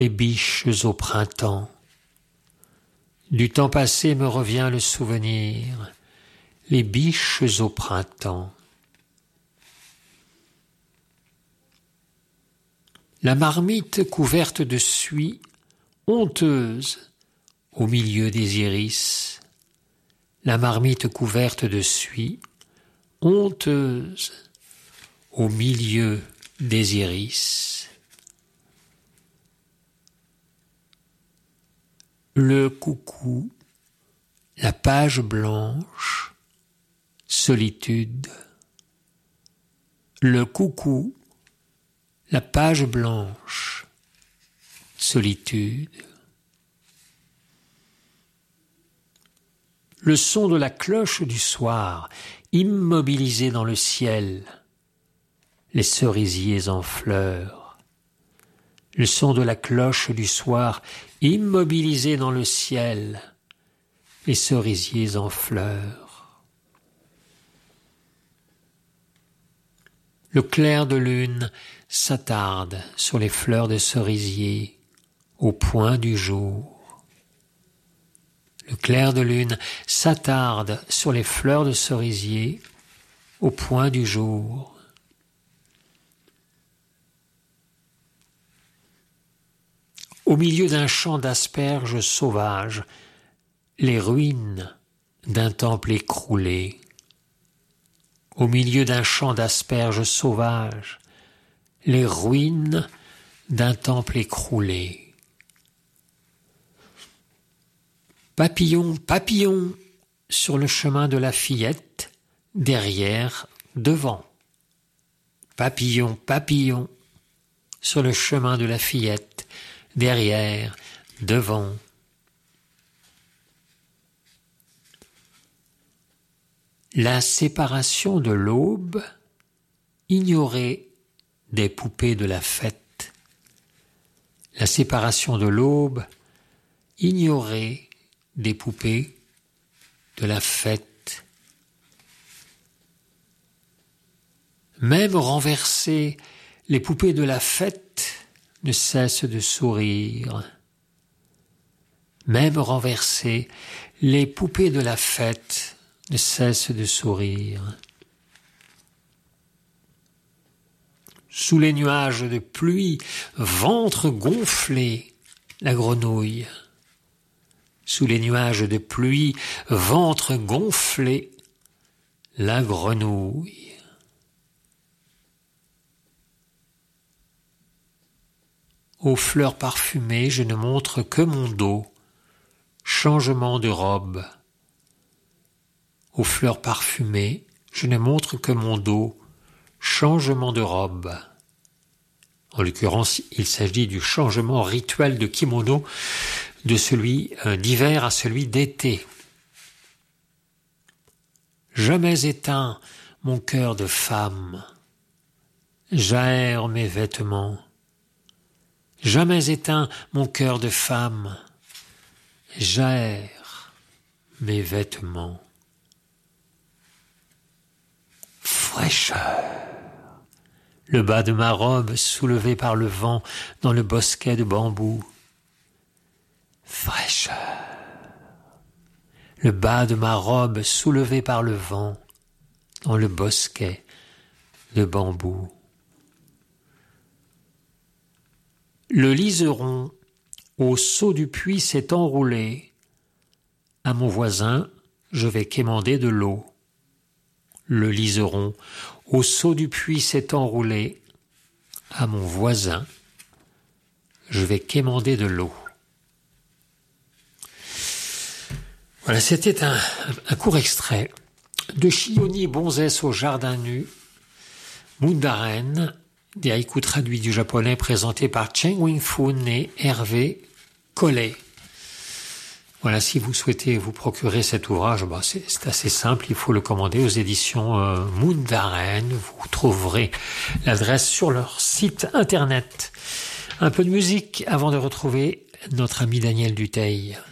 les biches au printemps. Du temps passé me revient le souvenir, les biches au printemps. La marmite couverte de suie, honteuse, au milieu des iris. La marmite couverte de suie, honteuse, au milieu des iris. Le coucou, la page blanche, solitude. Le coucou, la page blanche, solitude. Le son de la cloche du soir, immobilisé dans le ciel, les cerisiers en fleurs. Le son de la cloche du soir, immobilisé dans le ciel, les cerisiers en fleurs. Le clair de lune s'attarde sur les fleurs de cerisier au point du jour. Le clair de lune s'attarde sur les fleurs de cerisier au point du jour. Au milieu d'un champ d'asperges sauvages, les ruines d'un temple écroulé. Au milieu d'un champ d'asperges sauvages, les ruines d'un temple écroulé. Papillon, papillon, sur le chemin de la fillette, derrière, devant. Papillon, papillon, sur le chemin de la fillette, derrière, devant. La séparation de l'aube, ignorée des poupées de la fête. La séparation de l'aube, ignorée des poupées de la fête. Même renversées, les poupées de la fête ne cessent de sourire. Même renversées, les poupées de la fête ne cessent de sourire. Sous les nuages de pluie, ventre gonflé, la grenouille. Sous les nuages de pluie, ventre gonflé, la grenouille. Aux fleurs parfumées, je ne montre que mon dos, changement de robe. Aux fleurs parfumées, je ne montre que mon dos, changement de robe. En l'occurrence, il s'agit du changement rituel de kimono de celui d'hiver à celui d'été. Jamais éteint mon cœur de femme, j'aère mes vêtements. Jamais éteint mon cœur de femme, j'aère mes vêtements. Fraîcheur. Le bas de ma robe soulevé par le vent dans le bosquet de bambou. Fraîcheur. Le bas de ma robe soulevé par le vent dans le bosquet de bambou. Le liseron au seau du puits s'est enroulé. À mon voisin, je vais quémander de l'eau. Le liseron au seau du puits s'est enroulé. À mon voisin, je vais quémander de l'eau. Voilà, c'était un court extrait de Chioni Bonzes au jardin nu, Mundaren, des haïkus traduits du japonais présentés par Cheng Wing-Fun et Hervé Collet. Voilà, si vous souhaitez vous procurer cet ouvrage, c'est assez simple, il faut le commander aux éditions Mundaren. Vous trouverez l'adresse sur leur site internet. Un peu de musique avant de retrouver notre ami Daniel Dutheil.